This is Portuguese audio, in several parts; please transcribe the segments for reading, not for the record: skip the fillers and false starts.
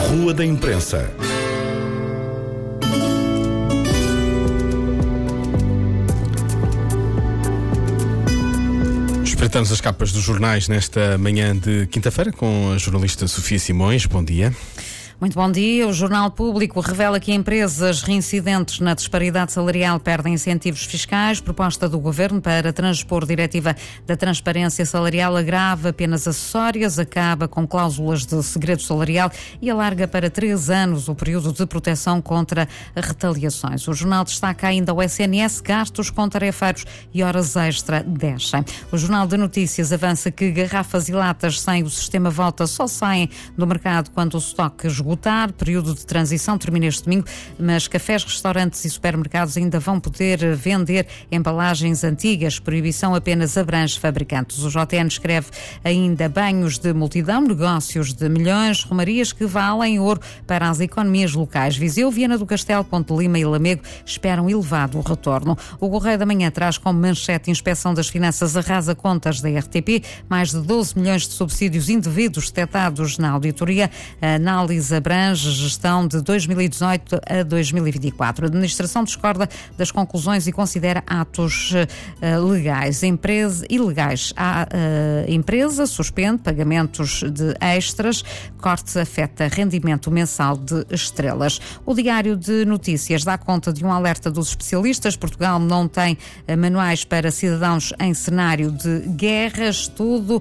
Rua da Imprensa. Espreitamos as capas dos jornais nesta manhã de quinta-feira com a jornalista Sofia Simões. Bom dia. Muito bom dia. O Jornal Público revela que empresas reincidentes na disparidade salarial perdem incentivos fiscais. Proposta do Governo para transpor diretiva da transparência salarial agrava penas acessórias, acaba com cláusulas de segredo salarial e alarga para 3 anos o período de proteção contra retaliações. O jornal destaca ainda o SNS, gastos com tarefeiros e horas extra descem. O Jornal de Notícias avança que garrafas e latas sem o sistema volta só saem do mercado quando o estoque esgotar. Período de transição termina este domingo, mas cafés, restaurantes e supermercados ainda vão poder vender embalagens antigas. Proibição apenas abrange fabricantes. O JN escreve ainda banhos de multidão, negócios de milhões, romarias que valem ouro para as economias locais. Viseu, Viana do Castelo, Ponte Lima e Lamego esperam elevado retorno. O Correio da Manhã traz como manchete: inspeção das finanças arrasa contas da RTP, mais de 12 milhões de subsídios indevidos detectados na auditoria. A análise abrange gestão de 2018 a 2024. A administração discorda das conclusões e considera atos legais. Ilegais. A empresa suspende pagamentos de extras. Corte afeta rendimento mensal de estrelas. O Diário de Notícias dá conta de um alerta dos especialistas. Portugal não tem manuais para cidadãos em cenário de guerra. Estudo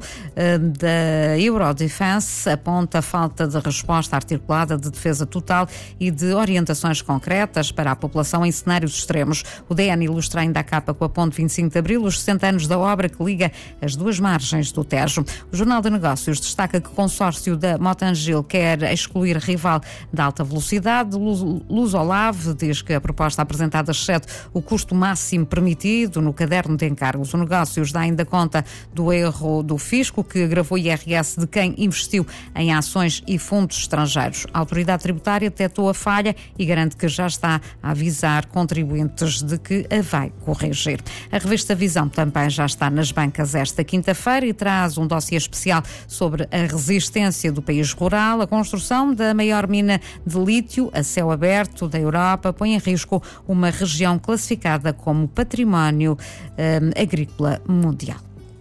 da Eurodefense aponta a falta de resposta articulada de defesa total e de orientações concretas para a população em cenários extremos. O DN ilustra ainda a capa com a ponte 25 de Abril, os 60 anos da obra que liga as duas margens do Tejo. O Jornal de Negócios destaca que o consórcio da Motangil quer excluir rival da alta velocidade. Lusolave diz que a proposta apresentada excede o custo máximo permitido no caderno de encargos. O Negócios dá ainda conta do erro do fisco que agravou o IRS de quem investiu em ações e fundos estrangeiros. A autoridade tributária detectou a falha e garante que já está a avisar contribuintes de que a vai corrigir. A revista Visão também já está nas bancas esta quinta-feira e traz um dossiê especial sobre a resistência do país rural. A construção da maior mina de lítio a céu aberto da Europa põe em risco uma região classificada como património agrícola mundial.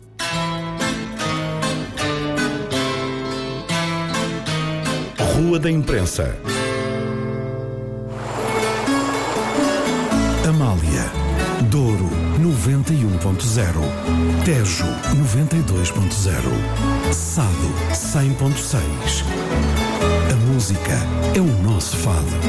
Rua da Imprensa. Amália, Douro 91.0, Tejo 92.0, Sado 100.6. A música é o nosso fado.